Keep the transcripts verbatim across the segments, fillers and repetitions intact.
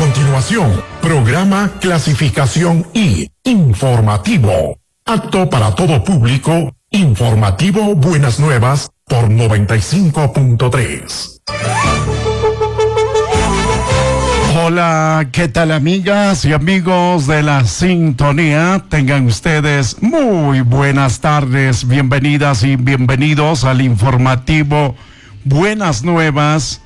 continuación, programa Clasificación I, informativo. Apto para todo público, informativo Buenas Nuevas por noventa y cinco punto tres. Hola, ¿qué tal amigas y amigos de la sintonía? Tengan ustedes muy buenas tardes, bienvenidas y bienvenidos al informativo Buenas Nuevas,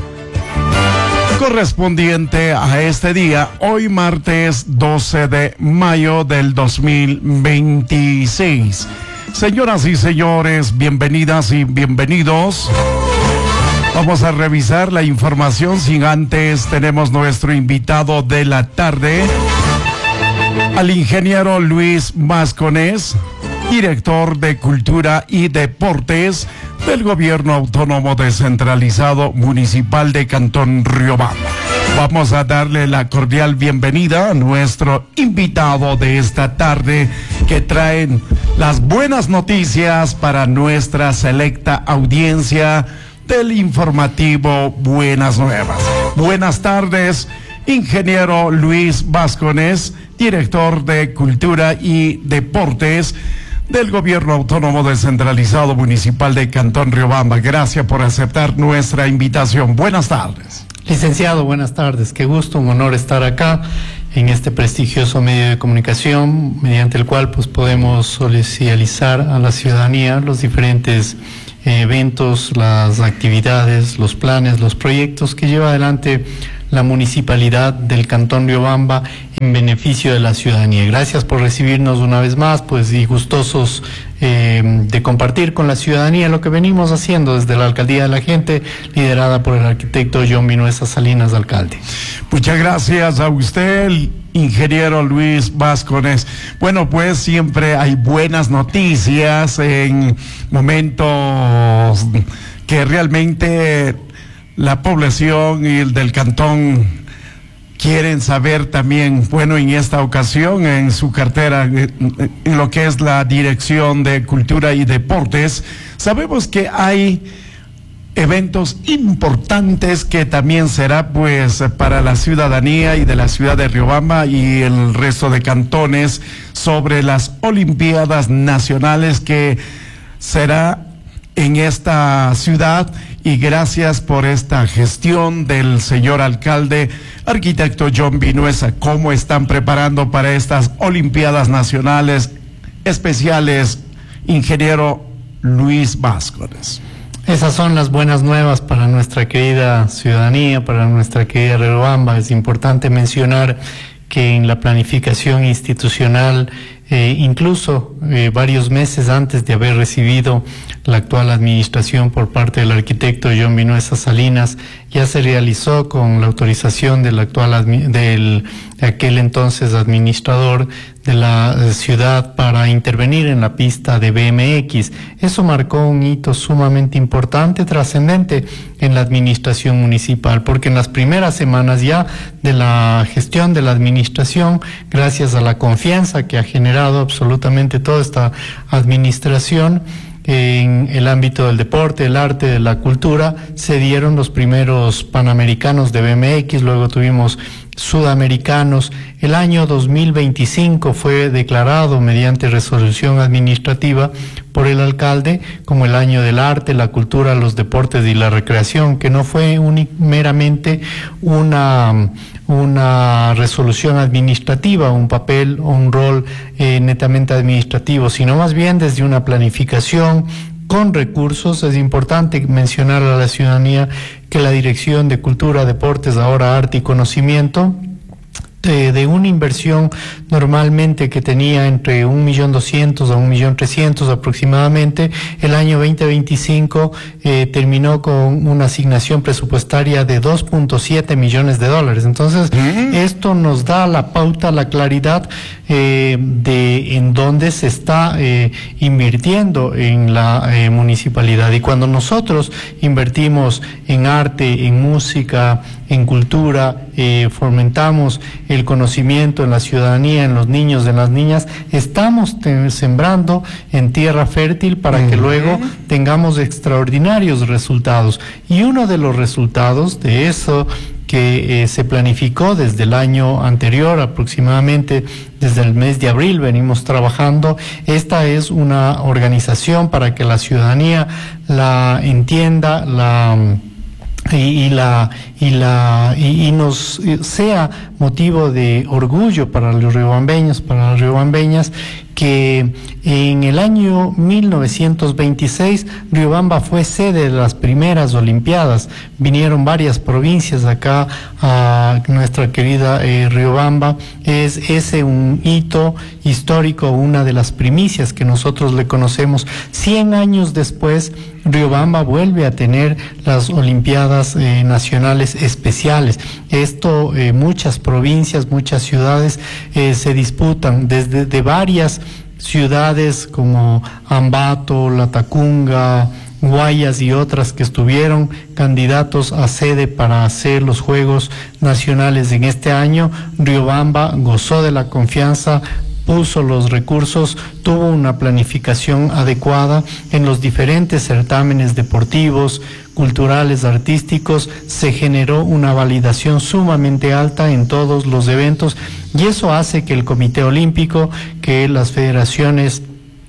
correspondiente a este día, hoy martes doce de mayo del dos mil veintiséis. Señoras y señores, bienvenidas y bienvenidos. Vamos a revisar la información. Sin antes, tenemos nuestro invitado de la tarde, al ingeniero Luis Vasconés, director de Cultura y Deportes del Gobierno Autónomo Descentralizado Municipal de Cantón Riobamba. Vamos a darle la cordial bienvenida a nuestro invitado de esta tarde, que traen las buenas noticias para nuestra selecta audiencia del informativo Buenas Nuevas. Buenas tardes, ingeniero Luis Vasconés, director de Cultura y Deportes del Gobierno Autónomo Descentralizado Municipal de Cantón Riobamba. Gracias por aceptar nuestra invitación. Buenas tardes. Licenciado, buenas tardes. Qué gusto, un honor estar acá en este prestigioso medio de comunicación, mediante el cual pues podemos socializar a la ciudadanía los diferentes eh, eventos, las actividades, los planes, los proyectos que lleva adelante la municipalidad del Cantón Riobamba en beneficio de la ciudadanía. Gracias por recibirnos una vez más, pues, y gustosos eh, de compartir con la ciudadanía lo que venimos haciendo desde la Alcaldía de la Gente, liderada por el arquitecto John Vinuesa Salinas, alcalde. Muchas gracias a usted, ingeniero Luis Vasconés. Bueno, pues siempre hay buenas noticias en momentos que realmente la población y el del cantón quieren saber también. Bueno, en esta ocasión, en su cartera, en lo que es la Dirección de Cultura y Deportes, sabemos que hay eventos importantes que también será pues para la ciudadanía y de la ciudad de Riobamba y el resto de cantones sobre las Olimpiadas Nacionales que será en esta ciudad. Y gracias por esta gestión del señor alcalde, arquitecto John Vinuesa. ¿Cómo están preparando para estas Olimpiadas Nacionales especiales, ingeniero Luis Vasconés? Esas son las buenas nuevas para nuestra querida ciudadanía, para nuestra querida Riobamba. Es importante mencionar que en la planificación institucional, eh, incluso eh, varios meses antes de haber recibido la actual administración por parte del arquitecto John Vinuesa Salinas, ya se realizó con la autorización del actual del aquel entonces administrador de la eh, ciudad para intervenir en la pista de B M X. Eso marcó un hito sumamente importante, trascendente en la administración municipal, porque en las primeras semanas ya de la gestión de la administración, gracias a la confianza que ha generado absolutamente toda esta administración en el ámbito del deporte, el arte, de la cultura, se dieron los primeros panamericanos de B M X, luego tuvimos sudamericanos. El año dos mil veinticinco fue declarado mediante resolución administrativa por el alcalde como el año del arte, la cultura, los deportes y la recreación, que no fue un, meramente una una resolución administrativa, un papel o un rol eh, netamente administrativo, sino más bien desde una planificación con recursos. Es importante mencionar a la ciudadanía que la Dirección de Cultura, Deportes, ahora Arte y Conocimiento, de, de una inversión normalmente que tenía entre un millón doscientos a un millón trescientos aproximadamente, el año veinte veinticinco eh, terminó con una asignación presupuestaria de dos punto siete millones de dólares. Entonces, ¿Mm? esto nos da la pauta, la claridad eh, de en dónde se está eh, invirtiendo en la eh, municipalidad. Y cuando nosotros invertimos en arte, en música, en cultura, eh, fomentamos el conocimiento en la ciudadanía, en los niños, en las niñas, estamos te, sembrando en tierra fértil para uh-huh. que luego tengamos extraordinarios resultados. Y uno de los resultados de eso que eh, se planificó desde el año anterior, aproximadamente desde el mes de abril venimos trabajando. Esta es una organización para que la ciudadanía la entienda, la y, y la y la y, y nos sea motivo de orgullo para los riobambeños, para las riobambeñas, que en el año mil novecientos veintiséis Riobamba fue sede de las primeras Olimpiadas. Vinieron varias provincias acá a nuestra querida eh, Riobamba. Es ese un hito histórico, una de las primicias que nosotros le conocemos. Cien años después, Riobamba vuelve a tener las Olimpiadas eh, nacionales especiales. Esto, eh, muchas provincias, muchas ciudades eh, se disputan desde de varias ciudades como Ambato, Latacunga, Guayas y otras que estuvieron candidatos a sede para hacer los Juegos Nacionales en este año. Riobamba gozó de la confianza, puso los recursos, tuvo una planificación adecuada en los diferentes certámenes deportivos, culturales, artísticos. Se generó una validación sumamente alta en todos los eventos, y eso hace que el Comité Olímpico, que las federaciones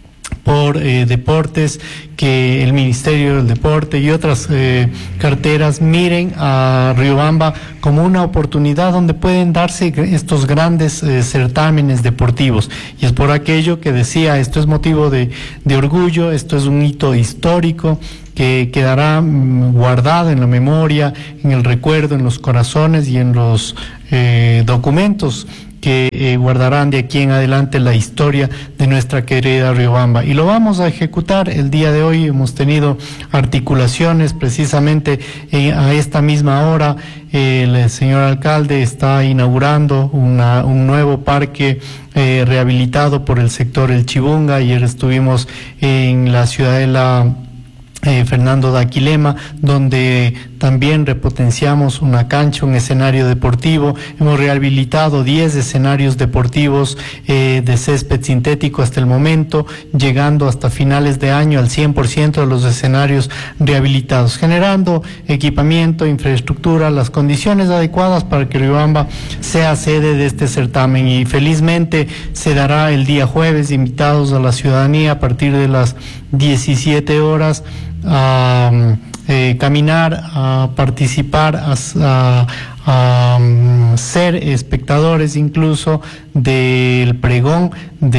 por eh, deportes, que el Ministerio del Deporte y otras eh, carteras miren a Riobamba como una oportunidad donde pueden darse estos grandes eh, certámenes deportivos. Y es por aquello que decía, esto es motivo de, de orgullo, esto es un hito histórico que quedará mm, guardado en la memoria, en el recuerdo, en los corazones y en los eh, documentos que eh, guardarán de aquí en adelante la historia de nuestra querida Riobamba. Y lo vamos a ejecutar el día de hoy. Hemos tenido articulaciones precisamente eh, a esta misma hora. Eh, el señor alcalde está inaugurando una, un nuevo parque eh, rehabilitado por el sector El Chibunga. Ayer estuvimos en la ciudadela Eh, Fernando de Aquilema, donde también repotenciamos una cancha, un escenario deportivo. Hemos rehabilitado diez escenarios deportivos eh, de césped sintético hasta el momento, llegando hasta finales de año al cien por ciento de los escenarios rehabilitados, generando equipamiento, infraestructura, las condiciones adecuadas para que Riobamba sea sede de este certamen. Y felizmente se dará el día jueves, invitados a la ciudadanía a partir de las diecisiete horas a eh, caminar, a participar, a, a, a um, ser espectadores incluso del pregón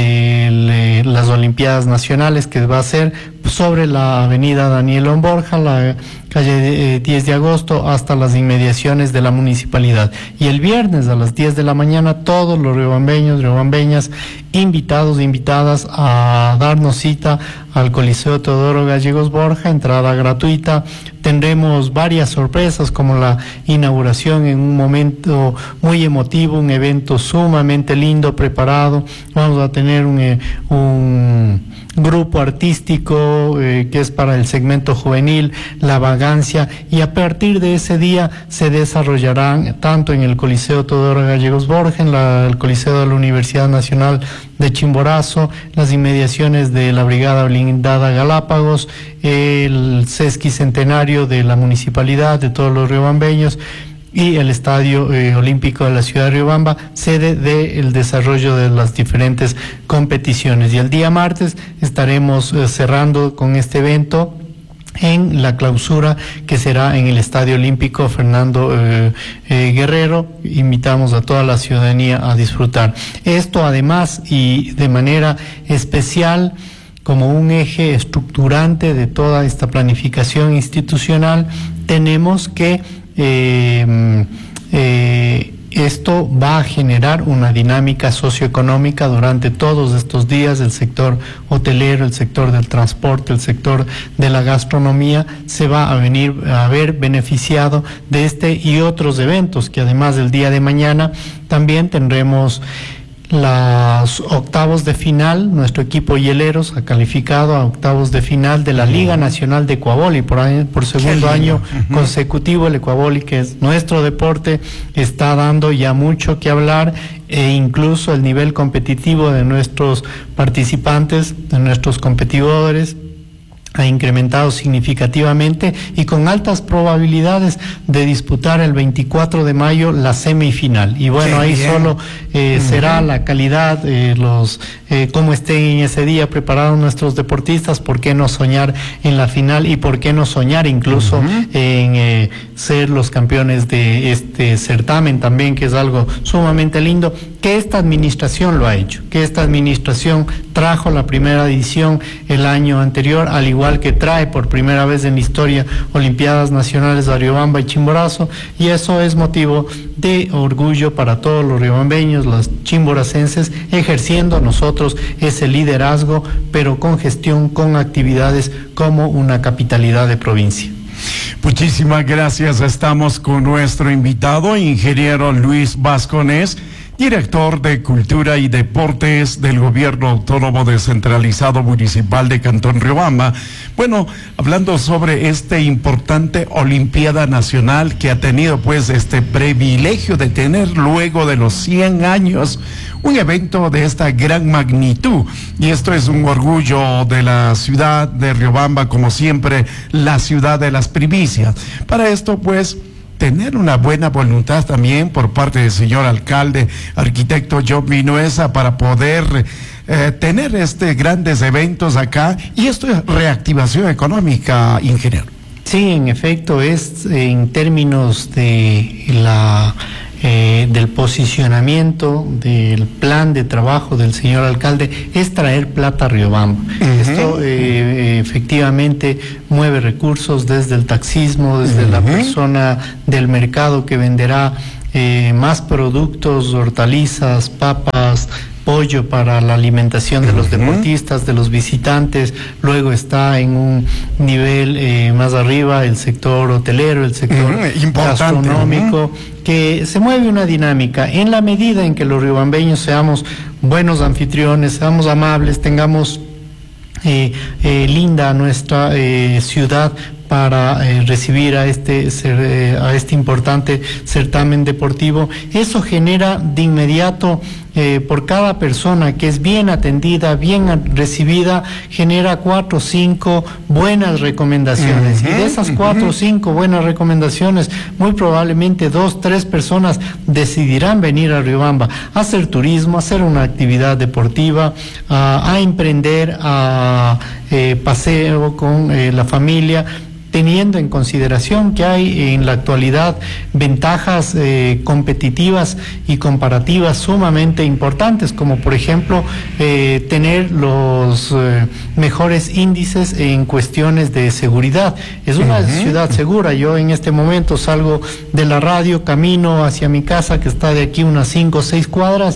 de las Olimpiadas Nacionales, que va a ser sobre la avenida Daniel Borja, la calle eh, diez de agosto, hasta las inmediaciones de la municipalidad. Y el viernes a las diez de la mañana, todos los riobambeños, riobambeñas, invitados e invitadas a darnos cita al Coliseo Teodoro Gallegos Borja, entrada gratuita. Tendremos varias sorpresas, como la inauguración en un momento muy emotivo, un evento sumamente lindo, preparado. Vamos a tener un, eh, un grupo artístico eh, que es para el segmento juvenil, La Vagancia, y a partir de ese día se desarrollarán tanto en el Coliseo Teodoro Gallegos Borja, en la, el Coliseo de la Universidad Nacional de Chimborazo, las inmediaciones de la Brigada Blindada Galápagos, el sesquicentenario de la municipalidad, de todos los riobambeños, y el Estadio eh, Olímpico de la ciudad de Riobamba, sede del desarrollo de las diferentes competiciones. Y el día martes estaremos eh, cerrando con este evento en la clausura, que será en el Estadio Olímpico Fernando eh, eh, Guerrero. Invitamos a toda la ciudadanía a disfrutar. Esto además y de manera especial, como un eje estructurante de toda esta planificación institucional, tenemos que eh, eh, esto va a generar una dinámica socioeconómica durante todos estos días. El sector hotelero, el sector del transporte, el sector de la gastronomía se va a venir a ver beneficiado de este y otros eventos, que además del día de mañana también tendremos los octavos de final. Nuestro equipo Hieleros ha calificado a octavos de final de la Liga Nacional de Ecuavoli por, año, por segundo año uh-huh. consecutivo. El Ecuavoli, que es nuestro deporte, está dando ya mucho que hablar, e incluso el nivel competitivo de nuestros participantes, de nuestros competidores, ha incrementado significativamente y con altas probabilidades de disputar el veinticuatro de mayo la semifinal. Y bueno, Qué ahí bien. solo eh, uh-huh. será la calidad, eh, los eh, cómo estén en ese día preparados nuestros deportistas, por qué no soñar en la final y por qué no soñar incluso uh-huh. en eh, ser los campeones de este certamen también, que es algo sumamente lindo, que esta administración lo ha hecho, que esta administración trajo la primera edición el año anterior, al igual igual que trae por primera vez en la historia Olimpiadas Nacionales a Riobamba y Chimborazo, y eso es motivo de orgullo para todos los riobambeños, los chimboracenses, ejerciendo nosotros ese liderazgo, pero con gestión, con actividades como una capitalidad de provincia. Muchísimas gracias. Estamos con nuestro invitado, ingeniero Luis Vasconés, director de Cultura y Deportes del Gobierno Autónomo Descentralizado Municipal de Cantón Riobamba. Bueno, hablando sobre este importante Olimpiada Nacional que ha tenido pues este privilegio de tener luego de los cien años un evento de esta gran magnitud, y esto es un orgullo de la ciudad de Riobamba, como siempre, la ciudad de las primicias. Para esto pues tener una buena voluntad también por parte del señor alcalde, arquitecto Job Vinuesa, para poder eh, tener este grandes eventos acá, y esto es reactivación económica, ingeniero. Sí, en efecto, es en términos de la Eh, del posicionamiento del plan de trabajo del señor alcalde, es traer plata a Riobamba. Uh-huh. Esto eh, efectivamente mueve recursos desde el taxismo, desde uh-huh. la persona del mercado que venderá eh, más productos, hortalizas, papas, pollo para la alimentación de los uh-huh. deportistas, de los visitantes. Luego está en un nivel eh, más arriba el sector hotelero, el sector uh-huh. gastronómico, uh-huh. que se mueve una dinámica en la medida en que los riobambeños seamos buenos anfitriones, seamos amables, tengamos eh, eh, linda nuestra eh, ciudad para eh, recibir a este eh, a este importante certamen deportivo. Eso genera de inmediato, eh, por cada persona que es bien atendida, bien recibida, genera cuatro o cinco buenas recomendaciones. Uh-huh, y de esas cuatro o uh-huh. cinco buenas recomendaciones, muy probablemente dos, tres personas decidirán venir a Riobamba a hacer turismo, a hacer una actividad deportiva, a, a emprender, a eh, paseo con eh, la familia, teniendo en consideración que hay en la actualidad ventajas eh, competitivas y comparativas sumamente importantes, como por ejemplo eh, tener los eh, mejores índices en cuestiones de seguridad. Es una uh-huh. ciudad segura. Yo en este momento salgo de la radio, camino hacia mi casa, que está de aquí unas cinco o seis cuadras,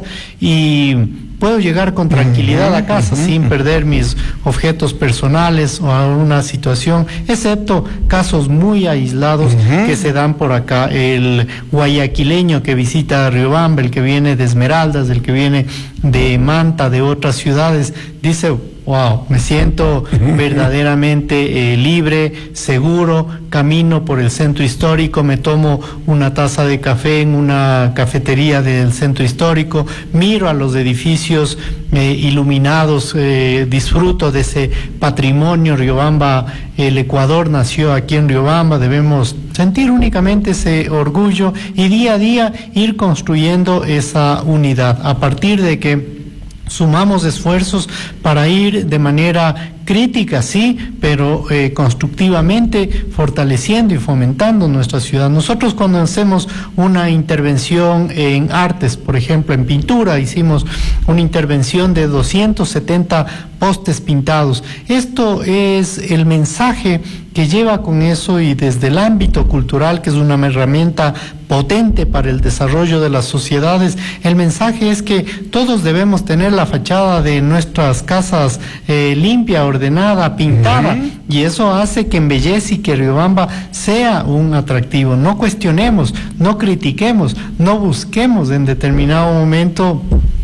y puedo llegar con tranquilidad a casa uh-huh. sin perder mis objetos personales o alguna situación, excepto casos muy aislados uh-huh. que se dan por acá. El guayaquileño que visita Riobamba, el que viene de Esmeraldas, el que viene de Manta, de otras ciudades, dice: wow, me siento verdaderamente eh, libre, seguro, camino por el centro histórico, me tomo una taza de café en una cafetería del centro histórico, miro a los edificios eh, iluminados, eh, disfruto de ese patrimonio. Riobamba, el Ecuador nació aquí en Riobamba, debemos sentir únicamente ese orgullo y día a día ir construyendo esa unidad, a partir de que sumamos esfuerzos para ir de manera crítica, sí, pero eh, constructivamente fortaleciendo y fomentando nuestra ciudad. Nosotros cuando hacemos una intervención en artes, por ejemplo en pintura, hicimos una intervención de doscientos setenta postes pintados. Esto es el mensaje que lleva con eso, y desde el ámbito cultural, que es una herramienta potente para el desarrollo de las sociedades, el mensaje es que todos debemos tener la fachada de nuestras casas eh, limpia, ordenada, pintada, uh-huh. y eso hace que embellece y que Riobamba sea un atractivo. No cuestionemos, no critiquemos, no busquemos en determinado momento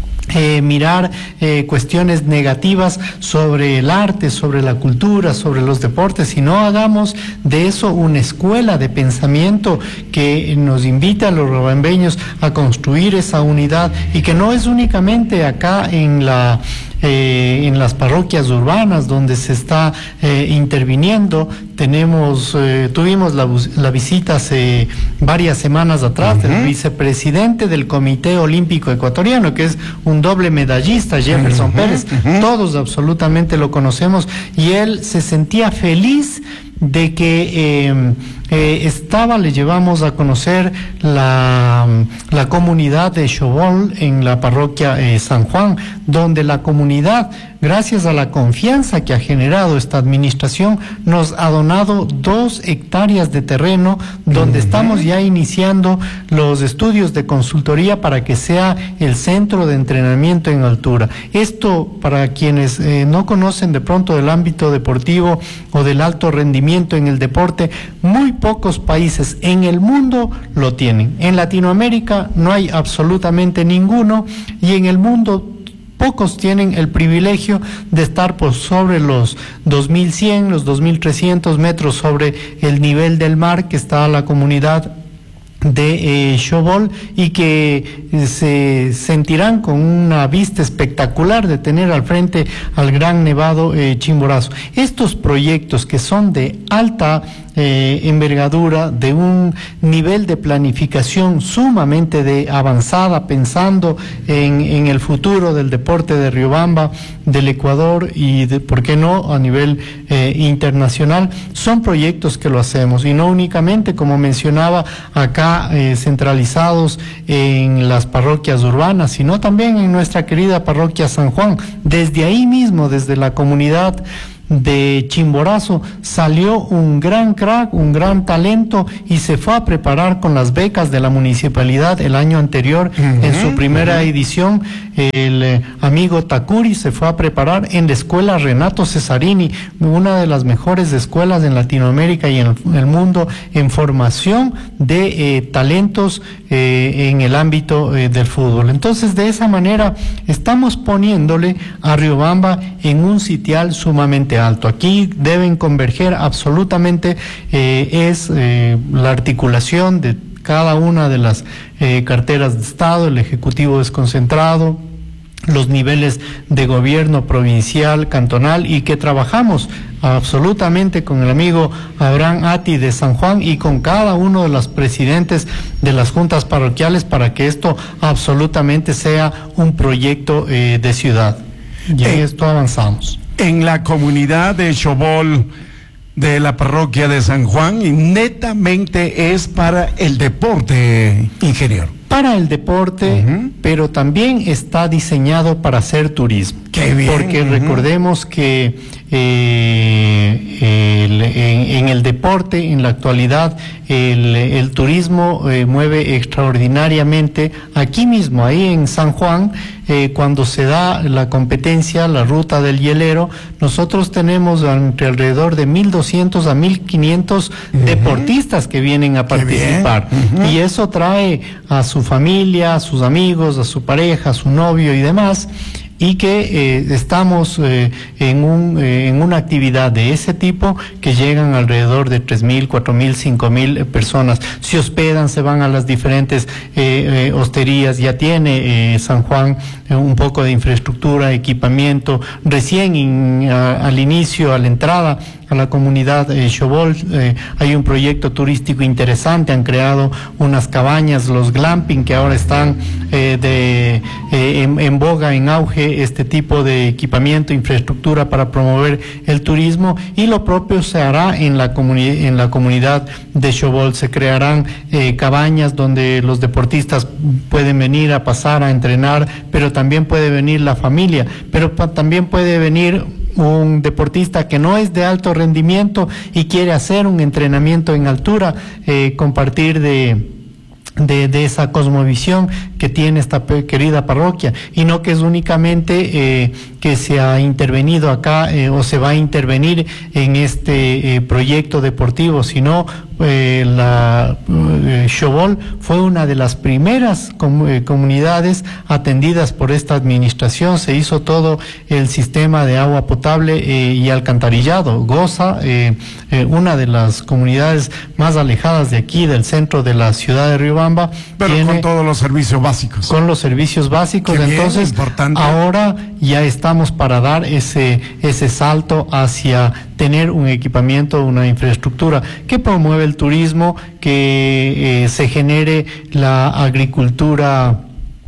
Eh, mirar eh, cuestiones negativas sobre el arte, sobre la cultura, sobre los deportes, y no hagamos de eso una escuela de pensamiento que nos invita a los riobambeños a construir esa unidad, y que no es únicamente acá en la eh, en las parroquias urbanas donde se está eh, interviniendo. Tenemos, eh, tuvimos la, la visita hace varias semanas atrás uh-huh. del vicepresidente del Comité Olímpico Ecuatoriano, que es un doble medallista, Jefferson uh-huh. Pérez. Uh-huh. Todos absolutamente lo conocemos, y él se sentía feliz de que eh, eh, estaba, le llevamos a conocer la, la comunidad de Xobol en la parroquia eh, San Juan, donde la comunidad, gracias a la confianza que ha generado esta administración, nos ha donado dos hectáreas de terreno donde uh-huh. estamos ya iniciando los estudios de consultoría para que sea el centro de entrenamiento en altura. Esto, para quienes eh, no conocen de pronto del ámbito deportivo o del alto rendimiento en el deporte, muy pocos países en el mundo lo tienen. En Latinoamérica no hay absolutamente ninguno, y en el mundo pocos tienen el privilegio de estar por sobre los dos mil cien, los dos mil trescientos metros sobre el nivel del mar que está la comunidad de eh, Xobol, y que eh, se sentirán con una vista espectacular de tener al frente al gran nevado eh, Chimborazo. Estos proyectos que son de alta eh, envergadura, de un nivel de planificación sumamente de avanzada, pensando en, en el futuro del deporte de Riobamba, del Ecuador y, de, ¿por qué no?, a nivel eh, internacional, son proyectos que lo hacemos, y no únicamente, como mencionaba acá, Eh, centralizados en las parroquias urbanas, sino también en nuestra querida parroquia San Juan. Desde ahí mismo, desde la comunidad de Chimborazo, salió un gran crack, un gran talento, y se fue a preparar con las becas de la municipalidad el año anterior. Uh-huh, en su primera uh-huh. edición, el eh, amigo Takuri se fue a preparar en la escuela Renato Cesarini, una de las mejores escuelas en Latinoamérica y en el, el mundo en formación de eh, talentos eh, en el ámbito eh, del fútbol. Entonces, de esa manera estamos poniéndole a Riobamba en un sitial sumamente alto. Aquí deben converger absolutamente, eh, es eh, la articulación de cada una de las eh, carteras de Estado, el Ejecutivo desconcentrado, los niveles de gobierno provincial, cantonal, y que trabajamos absolutamente con el amigo Abraham Ati de San Juan y con cada uno de los presidentes de las juntas parroquiales para que esto absolutamente sea un proyecto eh, de ciudad. Y en esto avanzamos. En la comunidad de Xobol, de la parroquia de San Juan, y netamente es para el deporte, ingeniero. Para el deporte, uh-huh. pero también está diseñado para hacer turismo. Qué bien. Porque uh-huh. recordemos que eh, el, en, en el deporte, en la actualidad, el, el turismo eh, mueve extraordinariamente. Aquí mismo, ahí en San Juan, eh, cuando se da la competencia, la ruta del hielero, nosotros tenemos entre alrededor de mil doscientos a mil quinientos uh-huh. deportistas que vienen a participar. Uh-huh. Y eso trae a su familia, a sus amigos, a su pareja, a su novio y demás, y que eh, estamos eh, en, un, eh, en una actividad de ese tipo que llegan alrededor de tres mil, cuatro mil, cinco mil personas. Se hospedan, se van a las diferentes eh, eh, hosterías. Ya tiene eh, San Juan eh, un poco de infraestructura, equipamiento. Recién in, a, al inicio, a la entrada a la comunidad eh, Xobol, eh, hay un proyecto turístico interesante. Han creado unas cabañas, los glamping, que ahora están eh, de, eh, en, en boga, en auge, este tipo de equipamiento, infraestructura para promover el turismo, y lo propio se hará en la, comuni- en la comunidad de Xobol. Se crearán eh, cabañas donde los deportistas pueden venir a pasar a entrenar, pero también puede venir la familia, pero pa- también puede venir un deportista que no es de alto rendimiento y quiere hacer un entrenamiento en altura, eh, compartir de De, de esa cosmovisión que tiene esta querida parroquia, y no que es únicamente eh, que se ha intervenido acá eh, o se va a intervenir en este eh, proyecto deportivo, sino eh, la eh, Xobol fue una de las primeras com- eh, comunidades atendidas por esta administración. Se hizo todo el sistema de agua potable eh, y alcantarillado. Goza, eh, eh, una de las comunidades más alejadas de aquí, del centro de la ciudad de Riobamba, pero tiene, con todos los servicios básicos. Con los servicios básicos. Qué bien, entonces, importante. Ahora ya está estamos para dar ese, ese salto hacia tener un equipamiento, una infraestructura que promueve el turismo, que eh, se genere la agricultura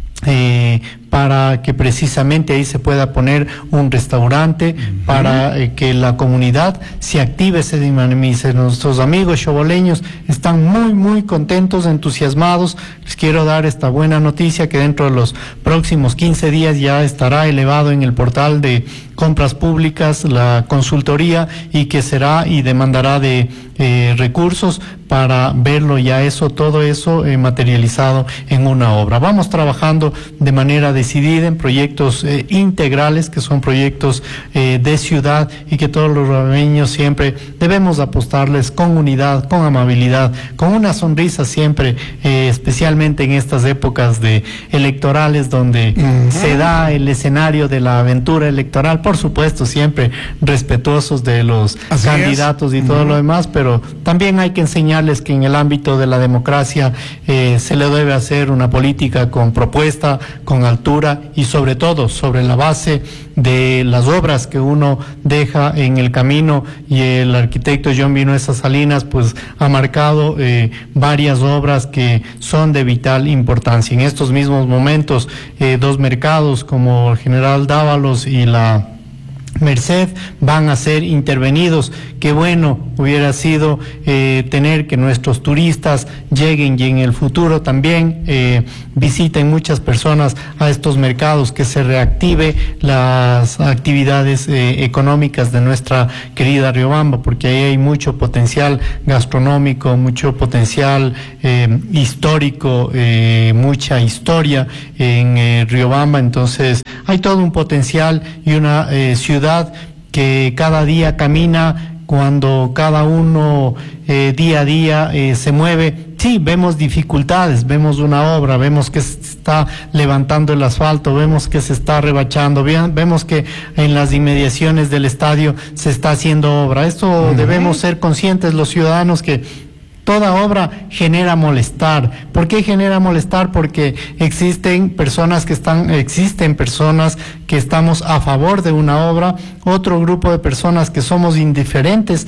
eh, para que precisamente ahí se pueda poner un restaurante, uh-huh. para eh, que la comunidad se active, se dinamice. Nuestros amigos choboleños están muy, muy contentos, entusiasmados. Les quiero dar esta buena noticia que dentro de los próximos quince días ya estará elevado en el portal de compras públicas la consultoría y que será y demandará de eh, recursos para verlo ya eso, todo eso eh, materializado en una obra. Vamos trabajando de manera decidida en proyectos eh, integrales, que son proyectos eh, de ciudad y que todos los rabeños siempre debemos apostarles con unidad, con amabilidad, con una sonrisa siempre, eh, especialmente en estas épocas de electorales donde uh-huh. se da el escenario de la aventura electoral, por supuesto siempre respetuosos de los Así candidatos es. y uh-huh. todo lo demás, pero también hay que enseñarles que en el ámbito de la democracia eh, se le debe hacer una política con propuesta, con altura y sobre todo sobre la base de las obras que uno deja en el camino, y el arquitecto John Vinuesa Salinas pues ha marcado eh, varias obras que son de vital importancia. En estos mismos momentos eh, dos mercados como el General Dávalos y la Merced van a ser intervenidos. Qué bueno hubiera sido eh, tener que nuestros turistas lleguen y en el futuro también eh, visiten muchas personas a estos mercados, que se reactive las actividades eh, económicas de nuestra querida Riobamba, porque ahí hay mucho potencial gastronómico, mucho potencial eh, histórico, eh, mucha historia en eh, Riobamba. Entonces hay todo un potencial y una eh, ciudad que cada día camina, cuando cada uno eh, día a día eh, se mueve. Sí, vemos dificultades, vemos una obra, vemos que se está levantando el asfalto, vemos que se está rebachando, vemos que en las inmediaciones del estadio se está haciendo obra. Esto uh-huh. debemos ser conscientes los ciudadanos, que toda obra genera molestar. ¿Por qué genera molestar? Porque existen personas que están, existen personas que estamos a favor de una obra, otro grupo de personas que somos indiferentes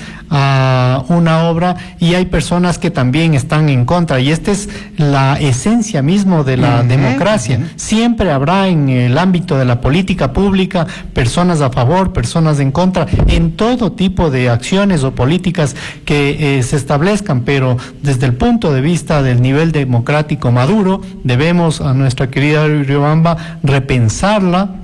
a una obra, y hay personas que también están en contra. Y esta es la esencia mismo de la uh-huh, democracia. Uh-huh. Siempre habrá en el ámbito de la política pública personas a favor, personas en contra, en todo tipo de acciones o políticas que eh, se establezcan, pero Pero desde el punto de vista del nivel democrático maduro, debemos a nuestra querida Riobamba repensarla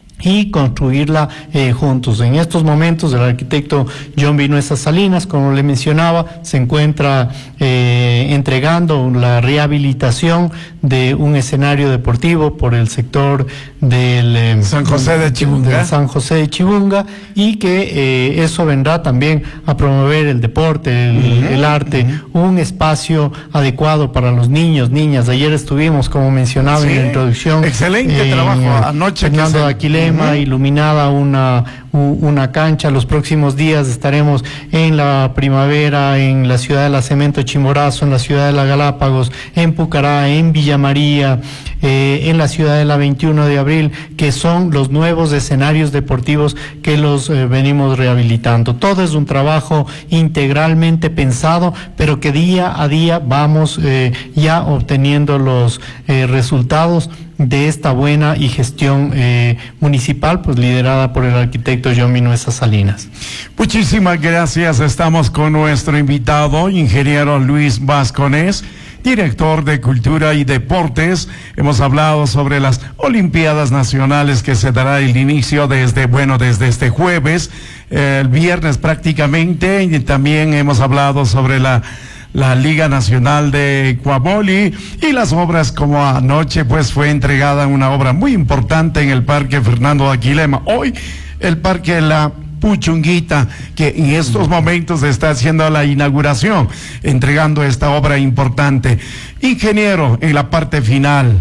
y construirla eh, juntos. En estos momentos el arquitecto John Vinuesa Salinas, como le mencionaba, se encuentra eh, entregando la rehabilitación de un escenario deportivo por el sector del eh, San José de Chibunga, de San José de Chibunga, y que eh, eso vendrá también a promover el deporte, el, uh-huh, el arte, uh-huh. un espacio adecuado para los niños, niñas. Ayer estuvimos, como mencionaba sí, en la introducción, excelente eh, trabajo anoche, Fernando de Aquilema, uh-huh. iluminada una una cancha. Los próximos días estaremos en la primavera en la ciudad de la Cemento Chimborazo, en la ciudad de la Galápagos, en Pucará, en Villa María, eh, en la ciudad de la veintiuno de abril, que son los nuevos escenarios deportivos que los eh, venimos rehabilitando. Todo es un trabajo integralmente pensado, pero que día a día vamos eh, ya obteniendo los eh, resultados de esta buena y gestión eh, municipal, pues liderada por el arquitecto John Vinuesa Salinas. Muchísimas gracias. Estamos con nuestro invitado, ingeniero Luis Vasconés, director de Cultura y Deportes. Hemos hablado sobre las Olimpiadas Nacionales, que se dará el inicio desde, bueno, desde este jueves, eh, el viernes prácticamente, y también hemos hablado sobre la la Liga Nacional de Cuaboli y las obras, como anoche pues fue entregada una obra muy importante en el Parque Fernando de Aquilema. Hoy el Parque La Puchunguita, que en estos momentos está haciendo la inauguración, entregando esta obra importante. Ingeniero, en la parte final,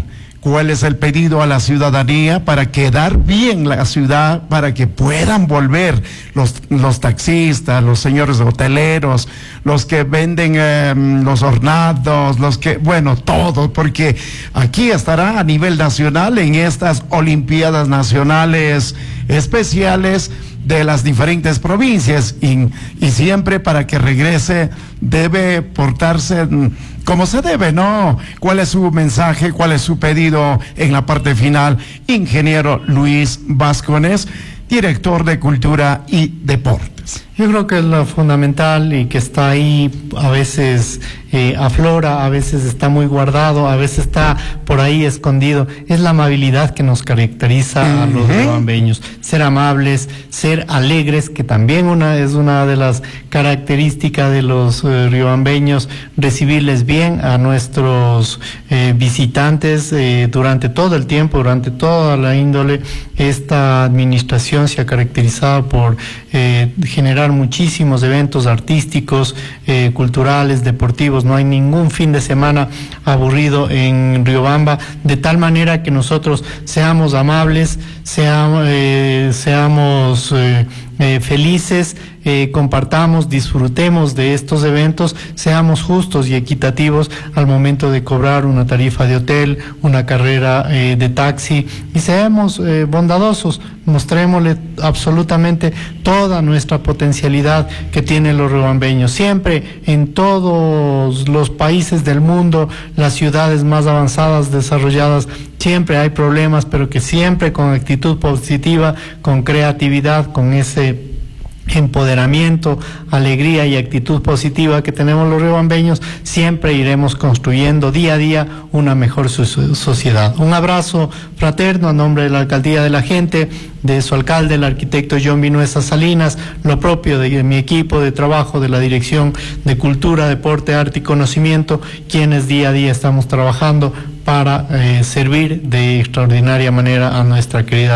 cuál es el pedido a la ciudadanía para quedar bien la ciudad, para que puedan volver los, los taxistas, los señores hoteleros, los que venden eh, los hornados, los que, bueno, todos, porque aquí estará a nivel nacional en estas Olimpiadas Nacionales Especiales de las diferentes provincias y, y siempre para que regrese debe portarse como se debe, ¿no? ¿Cuál es su mensaje? ¿Cuál es su pedido en la parte final? Ingeniero Luis Vascones, director de Cultura y Deportes. Yo creo que es lo fundamental y que está ahí, a veces eh, aflora, a veces está muy guardado, a veces está por ahí escondido. Es la amabilidad que nos caracteriza uh-huh. a los riobambeños. Ser amables, ser alegres, que también una es una de las características de los eh, riobambeños, recibirles bien a nuestros eh, visitantes eh, durante todo el tiempo, durante toda la índole. Esta administración se ha caracterizado por eh, generar muchísimos eventos artísticos, eh, culturales, deportivos. No hay ningún fin de semana aburrido en Riobamba, de tal manera que nosotros seamos amables, seamos, eh, seamos eh, eh, felices, eh, compartamos, disfrutemos de estos eventos, seamos justos y equitativos al momento de cobrar una tarifa de hotel, una carrera eh, de taxi, y seamos eh, bondadosos, mostrémosle absolutamente toda nuestra potencialidad que tienen los riobambeños. Siempre en todos los países del mundo, las ciudades más avanzadas, desarrolladas, siempre hay problemas, pero que siempre con actitud positiva, con creatividad, con ese empoderamiento, alegría y actitud positiva que tenemos los riobambeños, siempre iremos construyendo día a día una mejor sociedad. Un abrazo fraterno a nombre de la Alcaldía de la Gente, de su alcalde, el arquitecto John Vinuesa Salinas, lo propio de mi equipo de trabajo de la Dirección de Cultura, Deporte, Arte y Conocimiento, quienes día a día estamos trabajando para eh, servir de extraordinaria manera a nuestra querida